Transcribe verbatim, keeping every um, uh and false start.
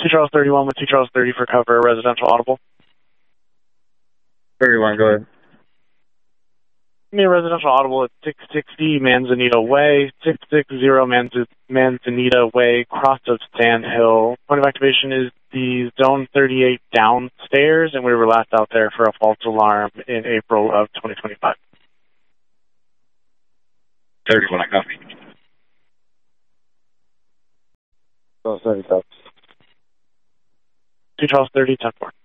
two Charles thirty-one with two Charles thirty for cover, residential audible. thirty-one, go ahead. Me residential audible at six sixty Manzanita Way, six sixty Manz- Manzanita Way, cross of Sand Hill. Point of activation is the zone thirty-eight downstairs, and we were last out there for a false alarm in April of twenty twenty-five. thirty-one, I copy. Oh, thirty, copy. two Charles thirty, ten four.